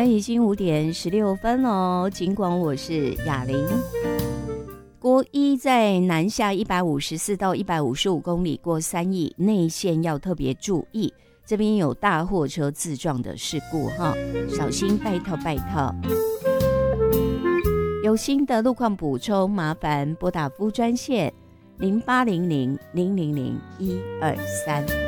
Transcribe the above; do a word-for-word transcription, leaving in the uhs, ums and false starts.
在已经五点十六分哦，尽管我是雅玲。国一在南下一百五十四到一百五十五公里过三义内线要特别注意，这边有大货车自撞的事故哈，小心拜托拜托。有新的路况补充，麻烦拨打服务专线零八零零零零零一二三。